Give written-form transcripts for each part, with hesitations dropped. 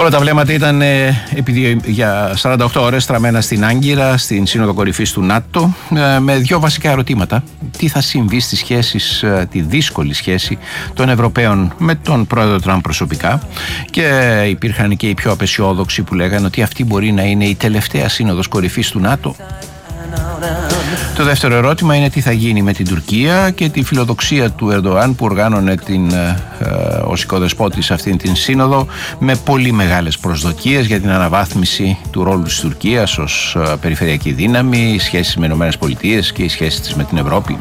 Όλα τα βλέμματα ήταν για 48 ώρες στραμμένα στην Άγκυρα, στην Σύνοδο Κορυφής του ΝΑΤΟ, με δύο βασικά ερωτήματα. Τι θα συμβεί στις σχέσεις, τη δύσκολη σχέση των Ευρωπαίων με τον πρόεδρο Τραμπ προσωπικά, και υπήρχαν και οι πιο απεσιόδοξοι που λέγανε ότι αυτή μπορεί να είναι η τελευταία Σύνοδος Κορυφής του ΝΑΤΟ. Το δεύτερο ερώτημα είναι τι θα γίνει με την Τουρκία και τη φιλοδοξία του Ερντογάν που οργάνωνε ως οικοδεσπότης αυτήν την σύνοδο με πολύ μεγάλες προσδοκίες για την αναβάθμιση του ρόλου της Τουρκίας ως περιφερειακή δύναμη, οι σχέσεις με ΗΠΑ και οι σχέσεις της με την Ευρώπη.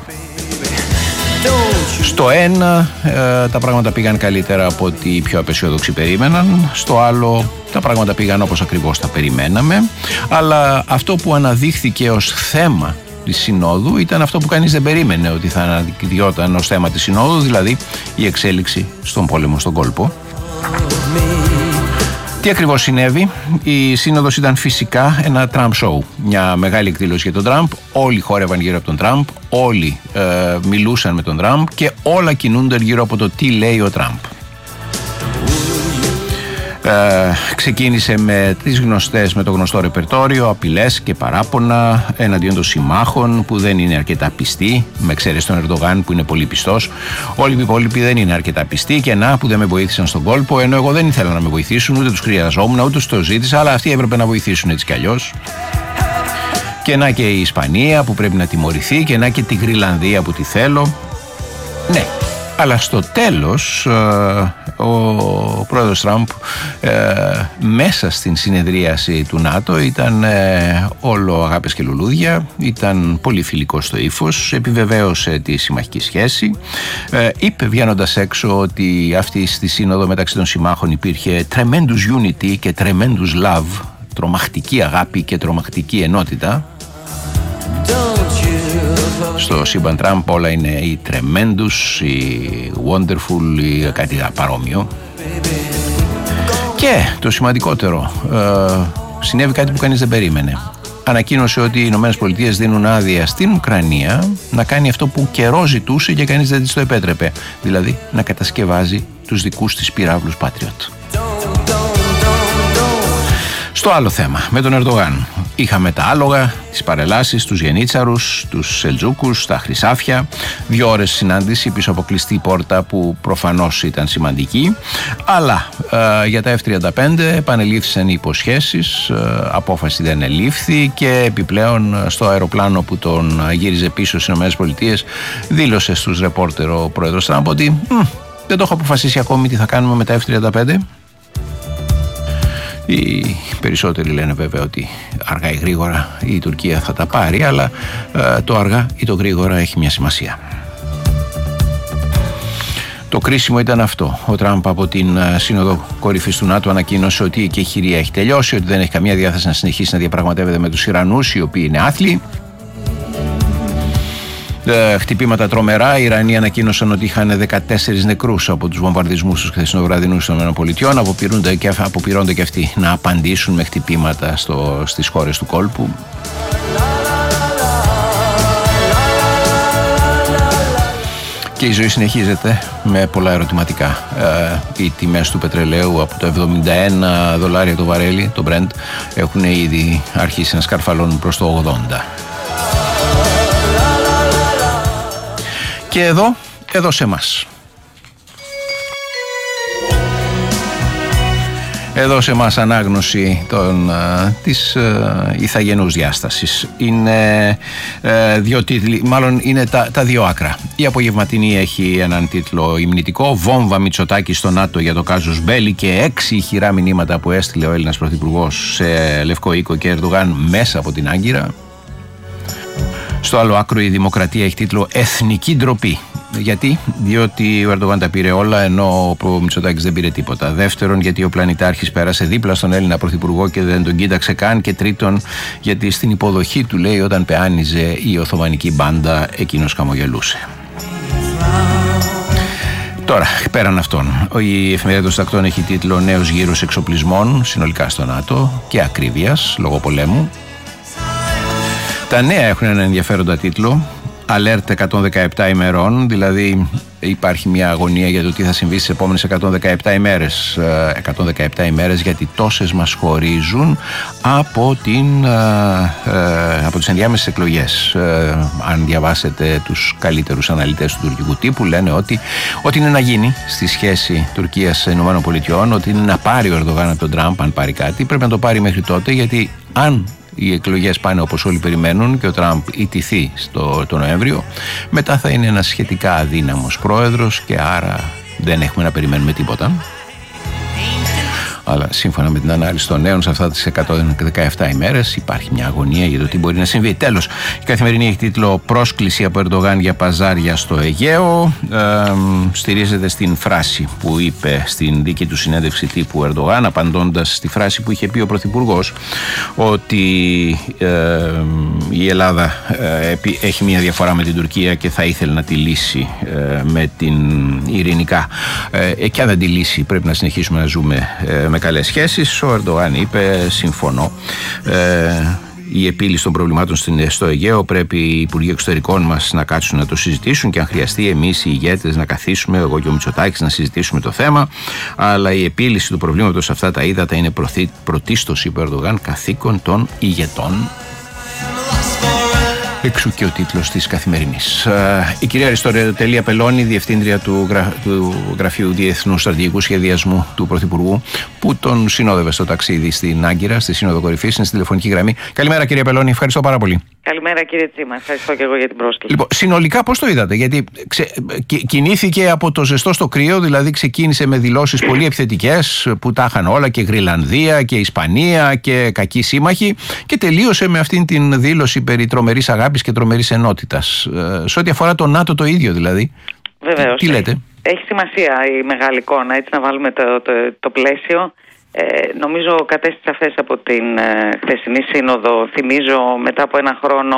Στο ένα τα πράγματα πήγαν καλύτερα από ό,τι οι πιο απεσιόδοξοι περίμεναν, στο άλλο τα πράγματα πήγαν όπως ακριβώς τα περιμέναμε, αλλά αυτό που αναδείχθηκε ως θέμα της Συνόδου ήταν αυτό που κανείς δεν περίμενε ότι θα αναδειχθιόταν ως θέμα της Συνόδου, δηλαδή η εξέλιξη στον πόλεμο στον κόλπο. Τι ακριβώς συνέβη? Η Σύνοδος ήταν φυσικά ένα Trump show, μια μεγάλη εκδήλωση για τον Τραμπ. Όλοι χόρευαν γύρω από τον Τραμπ, όλοι μιλούσαν με τον Τραμπ και όλα κινούνται γύρω από το τι λέει ο Τραμπ. Ξεκίνησε με τις γνωστές, με το γνωστό ρεπερτόριο, απειλές και παράπονα εναντίον των συμμάχων που δεν είναι αρκετά πιστοί, με εξαίρεση τον Ερντογάν που είναι πολύ πιστός. Όλοι οι υπόλοιποι δεν είναι αρκετά πιστοί και να που δεν με βοήθησαν στον κόλπο, ενώ εγώ δεν ήθελα να με βοηθήσουν, ούτε τους χρειαζόμουν, ούτε τους το ζήτησα, αλλά αυτοί έπρεπε να βοηθήσουν έτσι κι αλλιώς. Και να και η Ισπανία που πρέπει να τιμωρηθεί, και να και τη Γρυλανδία που τη θέλω. Ναι. Αλλά στο τέλος ο πρόεδρος Τραμπ μέσα στην συνεδρίαση του ΝΑΤΟ ήταν όλο αγάπες και λουλούδια, ήταν πολύ φιλικός στο ύφος, επιβεβαίωσε τη συμμαχική σχέση, είπε βγαίνοντας έξω ότι αυτή στη σύνοδο μεταξύ των συμμάχων υπήρχε tremendous unity και tremendous love, τρομακτική αγάπη και τρομακτική ενότητα. Στο σύμπαν Τραμπ όλα είναι η tremendous, η wonderful ή κάτι παρόμοιο. Και το σημαντικότερο, συνέβη κάτι που κανείς δεν περίμενε. Ανακοίνωσε ότι οι ΗΠΑ δίνουν άδεια στην Ουκρανία να κάνει αυτό που καιρό ζητούσε και κανείς δεν της το επέτρεπε, δηλαδή να κατασκευάζει τους δικούς της πυράβλους Patriot. Στο άλλο θέμα, με τον Ερντογάν. Είχαμε τα άλογα, τις παρελάσεις, τους γενίτσαρους, τους Σελτζούκους, τα χρυσάφια. 2 ώρες συνάντηση πίσω από κλειστή πόρτα που προφανώς ήταν σημαντική. Αλλά για τα F-35 επανελήφθησαν οι υποσχέσεις, απόφαση δεν ελήφθη και επιπλέον στο αεροπλάνο που τον γύριζε πίσω στις ΗΠΑ δήλωσε στους ρεπόρτερ ο πρόεδρος Τραμπ ότι δεν το έχω αποφασίσει ακόμη τι θα κάνουμε με τα F-35. Οι περισσότεροι λένε βέβαια ότι αργά ή γρήγορα η Τουρκία θα τα πάρει, αλλά το αργά ή το γρήγορα έχει μια σημασία. Το κρίσιμο ήταν αυτό. Ο Τραμπ από την Σύνοδο Κορυφής του ΝΑΤΟ ανακοίνωσε ότι και η χειρία έχει τελειώσει, ότι δεν έχει καμία διάθεση να συνεχίσει να διαπραγματεύεται με τους Ιρανούς, οι οποίοι είναι άθλοι. Χτυπήματα τρομερά. Οι Ιρανοί ανακοίνωσαν ότι είχαν 14 νεκρούς από τους βομβαρδισμούς τους χθεσινοβραδινούς των ΗΠΑ. Αποπειρώνται και αυτοί να απαντήσουν με χτυπήματα στις χώρες του κόλπου. Και η ζωή συνεχίζεται με πολλά ερωτηματικά. Οι τιμές του πετρελαίου από το $71 το βαρέλι, το Brent, έχουν ήδη αρχίσει να σκαρφαλώνουν προς το 80. Και εδώ σε εμάς. Εδώ σε εμάς ανάγνωση της ηθαγενούς διάστασης. Είναι δύο τίτλοι, μάλλον είναι τα δύο άκρα. Η απογευματινή έχει έναν τίτλο υμνητικό, «Βόμβα Μητσοτάκη στο ΝΑΤΟ για το κάζους Μπέλι» και 6 ηχηρά μηνύματα που έστειλε ο Έλληνας Πρωθυπουργός σε Λευκό Οίκο και Ερντογάν μέσα από την Άγκυρα. Στο άλλο άκρο η Δημοκρατία έχει τίτλο «Εθνική ντροπή». Γιατί? Διότι ο Ερντογάν τα πήρε όλα ενώ ο Μητσοτάκης δεν πήρε τίποτα. Δεύτερον, γιατί ο πλανητάρχης πέρασε δίπλα στον Έλληνα Πρωθυπουργό και δεν τον κοίταξε καν. Και τρίτον, γιατί στην υποδοχή του, λέει, όταν πεάνιζε η Οθωμανική μπάντα, εκείνος χαμογελούσε. Τώρα, πέραν αυτών, η εφημερίδα των Συντακτών έχει τίτλο «Νέος γύρος εξοπλισμών συνολικά στο ΝΑΤΟ και ακρίβειας λόγω πολέμου». Τα νέα έχουν έναν ενδιαφέροντα τίτλο. alert 117 ημερών, δηλαδή υπάρχει μια αγωνία για το τι θα συμβεί στις επόμενες 117 ημέρες. 117 ημέρες γιατί τόσες μας χωρίζουν από τις ενδιάμεσες εκλογές. Αν διαβάσετε τους καλύτερους αναλυτές του τουρκικού τύπου, λένε ότι ό,τι είναι να γίνει στη σχέση Τουρκίας-ΗΠΑ, ότι είναι να πάρει ο Ερντογάν από τον Τραμπ, αν πάρει κάτι, πρέπει να το πάρει μέχρι τότε, γιατί αν οι εκλογές πάνε όπως όλοι περιμένουν και ο Τραμπ ιτηθεί το Νοέμβριο, μετά θα είναι ένας σχετικά αδύναμος πρόεδρος και άρα δεν έχουμε να περιμένουμε τίποτα. Αλλά σύμφωνα με την ανάλυση των νέων, σε αυτά τις 117 ημέρες υπάρχει μια αγωνία για το τι μπορεί να συμβεί. Τέλος, η Καθημερινή έχει τίτλο «Πρόσκληση από Ερντογάν για παζάρια στο Αιγαίο». Στηρίζεται στην φράση που είπε στην δική του συνέντευξη τύπου Ερντογάν, απαντώντας στη φράση που είχε πει ο Πρωθυπουργός, ότι η Ελλάδα έχει μια διαφορά με την Τουρκία και θα ήθελε να τη λύσει με την ειρηνικά. Και αν δεν τη λύσει, πρέπει να συνεχίσουμε να ζούμε με καλές σχέσεις. Ο Ερντογάν είπε, συμφωνώ, η επίλυση των προβλημάτων στο Αιγαίο πρέπει οι Υπουργοί Εξωτερικών μας να κάτσουν να το συζητήσουν και αν χρειαστεί εμείς οι ηγέτες να καθίσουμε, εγώ και ο Μητσοτάκης, να συζητήσουμε το θέμα, αλλά η επίλυση του προβλήματος σε αυτά τα ύδατα είναι πρωτίστως, είπε ο Ερντογάν, καθήκον των ηγετών. Εξού και ο τίτλος της Καθημερινής. Η κυρία Αριστοτέλεια Πελώνη, διευθύντρια του Γραφείου Διεθνού Στρατηγικού Σχεδιασμού του Πρωθυπουργού, που τον συνόδευε στο ταξίδι στην Άγκυρα, στη Σύνοδο Κορυφής, είναι στη τηλεφωνική γραμμή. Καλημέρα, κυρία Πελώνη, ευχαριστώ πάρα πολύ. Καλημέρα, κύριε Τσίμα, ευχαριστώ και εγώ για την πρόσκληση. Λοιπόν, συνολικά πώς το είδατε, γιατί κινήθηκε από το ζεστό στο κρύο, δηλαδή ξεκίνησε με δηλώσεις πολύ επιθετικές που τα είχαν όλα, και Γρυλανδία και Ισπανία και κακοί σύμμαχοι, και τελείωσε με αυτήν την δήλωση περί τρομερής αγάπης και τρομερής ενότητας. Σε ό,τι αφορά το ΝΑΤΟ το ίδιο δηλαδή. Βεβαίως. Τι λέτε? Έχει σημασία η μεγάλη εικόνα, έτσι να βάλουμε το πλαίσιο. Νομίζω κατέστη σαφές από την χθεσινή σύνοδο. Θυμίζω μετά από ένα χρόνο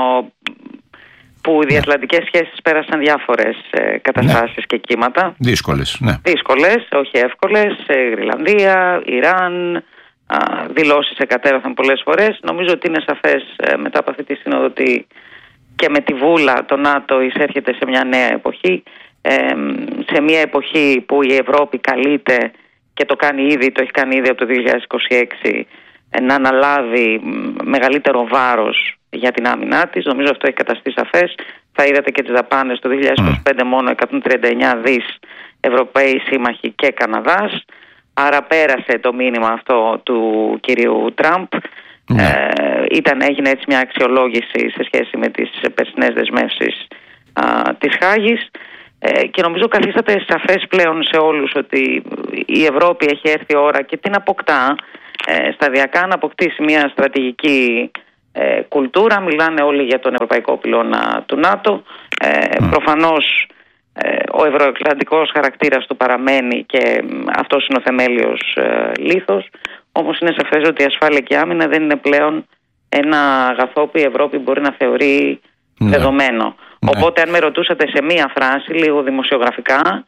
που οι διατλαντικές σχέσεις πέρασαν διάφορες καταστάσεις και κύματα. Δύσκολες, ναι. Δύσκολες, όχι εύκολες. Γρυλανδία, Ιράν, δηλώσεις εκατέρωθαν πολλές φορές. Νομίζω ότι είναι σαφές μετά από αυτή τη σύνοδο ότι και με τη βούλα το ΝΑΤΟ εισέρχεται σε μια νέα εποχή. Σε μια εποχή που η Ευρώπη καλείται, και το έχει κάνει ήδη από το 2026, να αναλάβει μεγαλύτερο βάρος για την άμυνά της. Νομίζω αυτό έχει καταστεί σαφές. Θα είδατε και τις δαπάνες το 2025, μόνο 139 δις Ευρωπαίοι σύμμαχοι και Καναδάς. Άρα πέρασε το μήνυμα αυτό του κυρίου Τραμπ. Έγινε έτσι μια αξιολόγηση σε σχέση με τις περσινές δεσμεύσεις της Χάγης. Και νομίζω καθίσταται σαφές πλέον σε όλους ότι η Ευρώπη έχει έρθει η ώρα και την αποκτά σταδιακά να αποκτήσει μια στρατηγική κουλτούρα. Μιλάνε όλοι για τον ευρωπαϊκό πυλώνα του ΝΑΤΟ. Προφανώς ο ευρωατλαντικός χαρακτήρας του παραμένει και αυτός είναι ο θεμέλιος λίθος. Όμως είναι σαφές ότι η ασφάλεια και η άμυνα δεν είναι πλέον ένα αγαθό που η Ευρώπη μπορεί να θεωρεί δεδομένο. Οπότε αν με ρωτούσατε σε μία φράση, λίγο δημοσιογραφικά,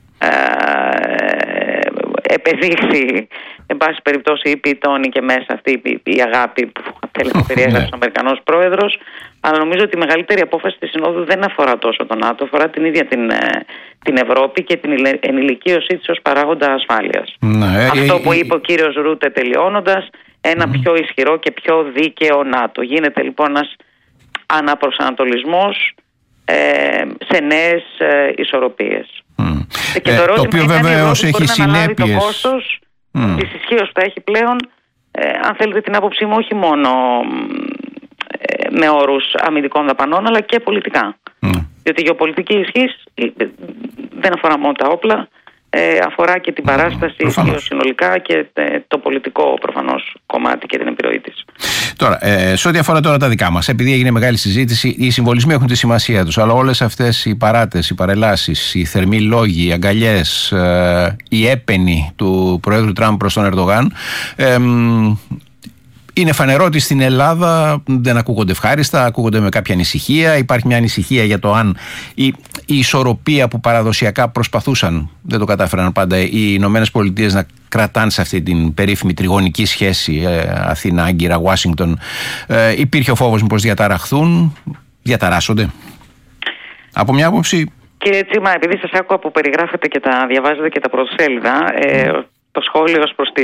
επεδείχθη, εν πάση περιπτώσει, ή πιτώνει και μέσα αυτή η αγάπη που θέλετε περιέγραψε ο Αμερικανός πρόεδρος, αλλά νομίζω ότι η μεγαλύτερη απόφαση της Συνόδου δεν αφορά τόσο τον ΝΑΤΟ, αφορά την ίδια την Ευρώπη και την ενηλικίωσή της ως παράγοντα ασφάλειας. Αυτό που είπε ο κύριος Ρούτε τελειώνοντας, ένα πιο ισχυρό και πιο δίκαιο ΝΑΤΟ. Γίνεται λοιπόν ένας αναπροσανατολισμός σε νέες ισορροπίες. Και το οποίο βεβαίως έχει συνέπειες. Το κόστος της ισχύως που θα έχει πλέον, αν θέλετε την άποψή μου, όχι μόνο με όρους αμυντικών δαπανών, αλλά και πολιτικά. Διότι η γεωπολιτική ισχύς δεν αφορά μόνο τα όπλα, αφορά και την παράσταση συνολικά και το πολιτικό προφανώς κομμάτι και την επιρροή της. Τώρα, σε ό,τι αφορά τώρα τα δικά μας, επειδή έγινε μεγάλη συζήτηση, οι συμβολισμοί έχουν τη σημασία τους, αλλά όλες αυτές οι παράτες, οι παρελάσεις, οι θερμοί λόγοι, οι αγκαλιές, οι έπαινοι του Προέδρου Τραμπ προς τον Ερντογάν, είναι φανερό ότι στην Ελλάδα δεν ακούγονται ευχάριστα, ακούγονται με κάποια ανησυχία. Υπάρχει μια ανησυχία για το αν η ισορροπία που παραδοσιακά προσπαθούσαν, δεν το κατάφεραν πάντα, οι Ηνωμένες Πολιτείες να κρατάνε σε αυτή την περίφημη τριγωνική σχέση Αθήνα, Άγκυρα, Ουάσιγκτον, υπήρχε ο φόβος μήπως διαταραχθούν, διαταράσσονται. Από μια άποψη. Κύριε Τσίμα, επειδή σας άκουγα που περιγράφετε και τα διαβάζετε και τα πρωτοσέλιδα, το σχόλιο ως προς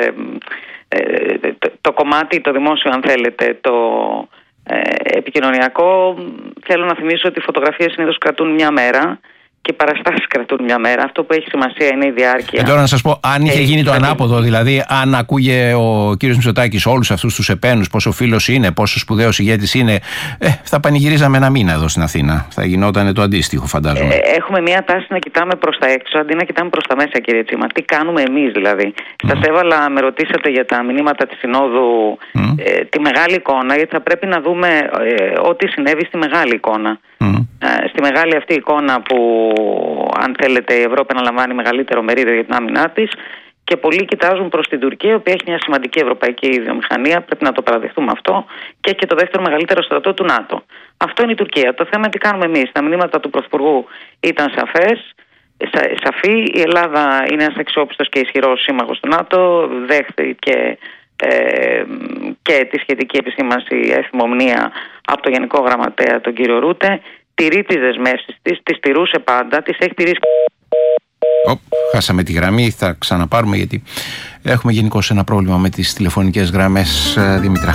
το κομμάτι, το δημόσιο αν θέλετε, το επικοινωνιακό, θέλω να θυμίσω ότι οι φωτογραφίες συνήθως κρατούν μια μέρα και οι παραστάσεις κρατούν μια μέρα. Αυτό που έχει σημασία είναι η διάρκεια. Τώρα να σας πω, αν είχε γίνει το ανάποδο, δηλαδή αν ακούγε ο κύριος Μητσοτάκης όλους αυτούς τους επένους, πόσο φίλος είναι, πόσο σπουδαίος ηγέτης είναι, θα πανηγυρίζαμε ένα μήνα εδώ στην Αθήνα. Θα γινόταν το αντίστοιχο, φαντάζομαι. Έχουμε μια τάση να κοιτάμε προς τα έξω αντί να κοιτάμε προς τα μέσα, κύριε Τσίμα. Τι κάνουμε εμείς δηλαδή. Σας έβαλα, με ρωτήσατε για τα μηνύματα της Συνόδου, τη μεγάλη εικόνα, γιατί θα πρέπει να δούμε ό,τι συνέβη στη μεγάλη εικόνα. Στη μεγάλη αυτή εικόνα που, αν θέλετε, η Ευρώπη αναλαμβάνει μεγαλύτερο μερίδιο για την άμυνά της και πολλοί κοιτάζουν προς την Τουρκία, η οποία έχει μια σημαντική ευρωπαϊκή βιομηχανία, πρέπει να το παραδεχτούμε αυτό, και έχει και το δεύτερο μεγαλύτερο στρατό του ΝΑΤΟ. Αυτό είναι η Τουρκία. Το θέμα είναι τι κάνουμε εμείς. Τα μηνύματα του Πρωθυπουργού ήταν σαφή. Η Ελλάδα είναι ένας αξιόπιστος και ισχυρός σύμμαχος του ΝΑΤΟ, δέχθηκε και τη σχετική επισήμανση ευθυμομνία από το Γενικό Γραμματέα, τον κύριο Ρούτε. Τηρεί τις δεσμεύσεις της, τις τηρούσε πάντα, τις έχει τηρήσει. Χάσαμε τη γραμμή, θα ξαναπάρουμε γιατί έχουμε γενικώς ένα πρόβλημα με τις τηλεφωνικές γραμμές, Δημήτρα.